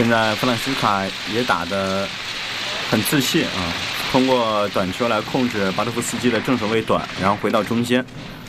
现在弗朗西斯卡也打得很自信啊，通过短球来控制巴托夫斯基的正手位短，然后回到中间。